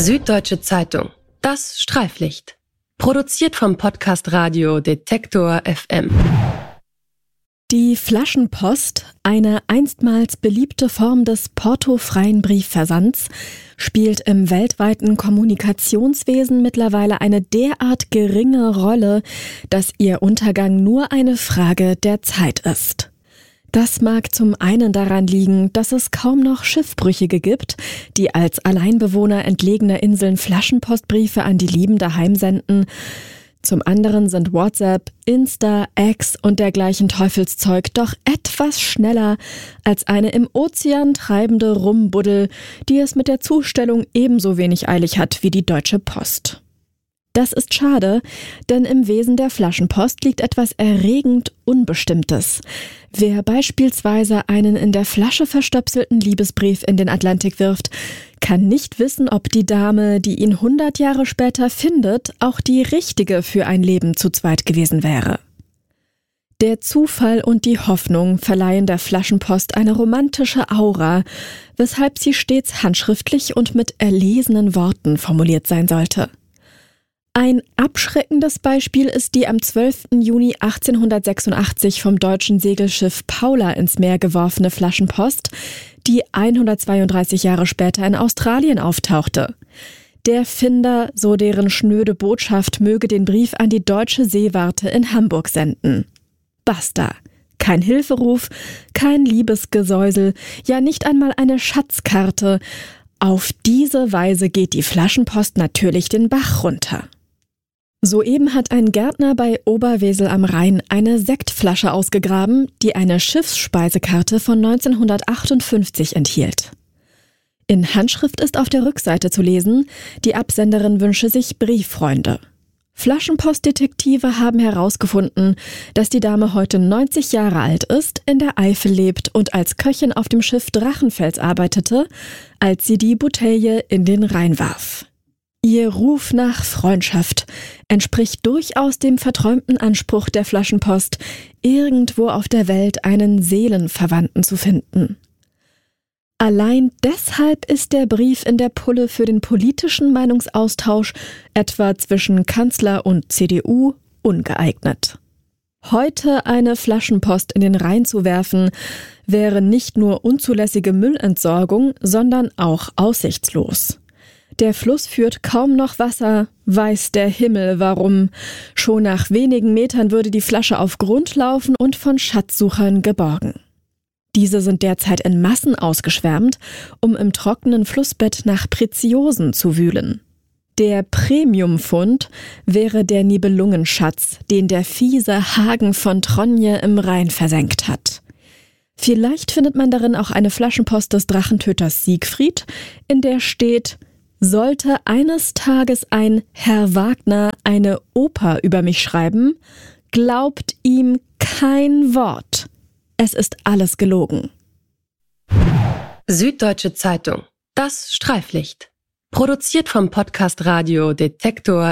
Süddeutsche Zeitung. Das Streiflicht. Produziert vom Podcast Radio Detektor FM. Die Flaschenpost, eine einstmals beliebte Form des portofreien Briefversands, spielt im weltweiten Kommunikationswesen mittlerweile eine derart geringe Rolle, dass ihr Untergang nur eine Frage der Zeit ist. Das mag zum einen daran liegen, dass es kaum noch Schiffbrüchige gibt, die als Alleinbewohner entlegener Inseln Flaschenpostbriefe an die Liebende heimsenden. Zum anderen sind WhatsApp, Insta, X und dergleichen Teufelszeug doch etwas schneller als eine im Ozean treibende Rumbuddel, die es mit der Zustellung ebenso wenig eilig hat wie die Deutsche Post. Das ist schade, denn im Wesen der Flaschenpost liegt etwas erregend Unbestimmtes. Wer beispielsweise einen in der Flasche verstöpselten Liebesbrief in den Atlantik wirft, kann nicht wissen, ob die Dame, die ihn 100 Jahre später findet, auch die richtige für ein Leben zu zweit gewesen wäre. Der Zufall und die Hoffnung verleihen der Flaschenpost eine romantische Aura, weshalb sie stets handschriftlich und mit erlesenen Worten formuliert sein sollte. Ein abschreckendes Beispiel ist die am 12. Juni 1886 vom deutschen Segelschiff Paula ins Meer geworfene Flaschenpost, die 132 Jahre später in Australien auftauchte. Der Finder, so deren schnöde Botschaft, möge den Brief an die deutsche Seewarte in Hamburg senden. Basta. Kein Hilferuf, kein Liebesgesäusel, ja nicht einmal eine Schatzkarte. Auf diese Weise geht die Flaschenpost natürlich den Bach runter. Soeben hat ein Gärtner bei Oberwesel am Rhein eine Sektflasche ausgegraben, die eine Schiffsspeisekarte von 1958 enthielt. In Handschrift ist auf der Rückseite zu lesen, die Absenderin wünsche sich Brieffreunde. Flaschenpostdetektive haben herausgefunden, dass die Dame heute 90 Jahre alt ist, in der Eifel lebt und als Köchin auf dem Schiff Drachenfels arbeitete, als sie die Bouteille in den Rhein warf. Ihr Ruf nach Freundschaft entspricht durchaus dem verträumten Anspruch der Flaschenpost, irgendwo auf der Welt einen Seelenverwandten zu finden. Allein deshalb ist der Brief in der Pulle für den politischen Meinungsaustausch, etwa zwischen Kanzler und CDU, ungeeignet. Heute eine Flaschenpost in den Rhein zu werfen, wäre nicht nur unzulässige Müllentsorgung, sondern auch aussichtslos. Der Fluss führt kaum noch Wasser, weiß der Himmel warum. Schon nach wenigen Metern würde die Flasche auf Grund laufen und von Schatzsuchern geborgen. Diese sind derzeit in Massen ausgeschwärmt, um im trockenen Flussbett nach Preziosen zu wühlen. Der Premiumfund wäre der Nibelungenschatz, den der fiese Hagen von Tronje im Rhein versenkt hat. Vielleicht findet man darin auch eine Flaschenpost des Drachentöters Siegfried, in der steht: Sollte eines Tages ein Herr Wagner eine Oper über mich schreiben, glaubt ihm kein Wort. Es ist alles gelogen. Süddeutsche Zeitung. Das Streiflicht. Produziert vom Podcast Radio Detektor